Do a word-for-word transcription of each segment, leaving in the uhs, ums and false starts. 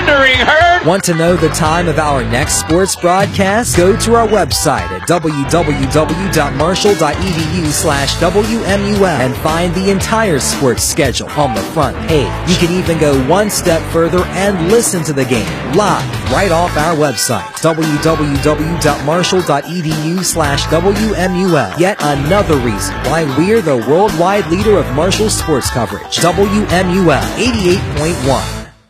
thundering herd. Want to know the time of our next sports broadcast? Go to our website at w w w dot marshall dot e d u slash w m u l and find the entire sports schedule on the front page. You can even go one step further and listen to the game live right off our website, w w w dot marshall dot e d u slash w m u l. Yet another reason why we're the worldwide leader of Marshall sports coverage. W M U L eighty-eight point one.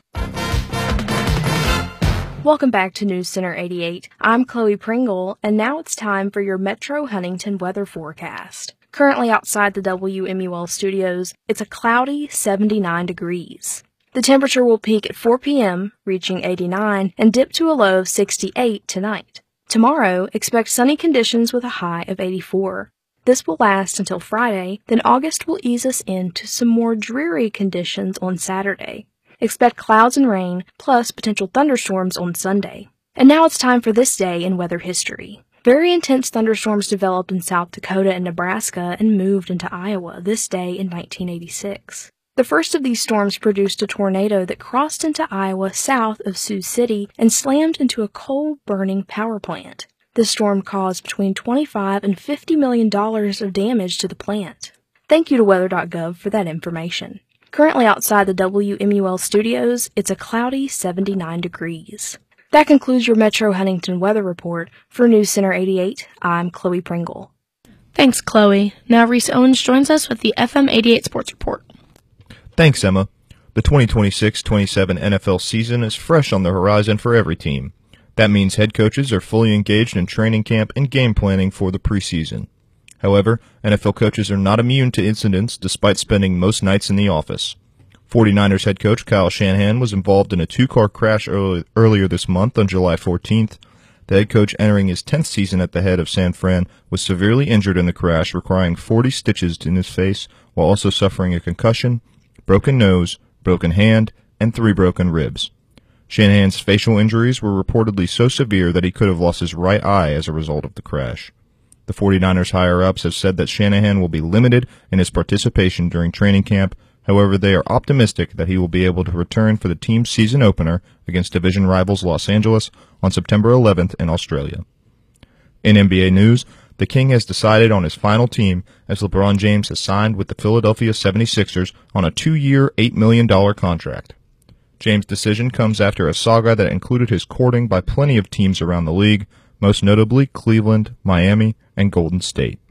Welcome back to News Center eighty-eight. I'm Chloe Pringle, and now it's time for your Metro Huntington weather forecast. Currently outside the W M U L studios, it's a cloudy seventy-nine degrees. The temperature will peak at four p m, reaching eighty-nine, and dip to a low of sixty-eight tonight. Tomorrow, expect sunny conditions with a high of eighty-four. This will last until Friday, then August will ease us into some more dreary conditions on Saturday. Expect clouds and rain, plus potential thunderstorms on Sunday. And now it's time for this day in weather history. Very intense thunderstorms developed in South Dakota and Nebraska and moved into Iowa this day in nineteen eighty-six. The first of these storms produced a tornado that crossed into Iowa south of Sioux City and slammed into a coal-burning power plant. This storm caused between twenty-five and fifty million dollars of damage to the plant. Thank you to weather dot gov for that information. Currently outside the W M U L studios, it's a cloudy seventy-nine degrees. That concludes your Metro Huntington weather report. For News Center eighty-eight, I'm Chloe Pringle. Thanks, Chloe. Now Reese Owens joins us with the F M eighty-eight Sports Report. Thanks, Emma. The twenty twenty-six twenty-seven N F L season is fresh on the horizon for every team. That means head coaches are fully engaged in training camp and game planning for the preseason. However, N F L coaches are not immune to incidents despite spending most nights in the office. forty-niners head coach Kyle Shanahan was involved in a two-car crash early, earlier this month on July fourteenth. The head coach entering his tenth season at the head of San Fran was severely injured in the crash, requiring forty stitches in his face while also suffering a concussion, broken nose, broken hand, and three broken ribs. Shanahan's facial injuries were reportedly so severe that he could have lost his right eye as a result of the crash. The forty-niners higher-ups have said that Shanahan will be limited in his participation during training camp. However, they are optimistic that he will be able to return for the team's season opener against division rivals Los Angeles on September eleventh in Australia. In N B A news, the King has decided on his final team as LeBron James has signed with the Philadelphia seventy-sixers on a two-year, eight million dollars contract. James' decision comes after a saga that included his courting by plenty of teams around the league, most notably Cleveland, Miami, and Golden State.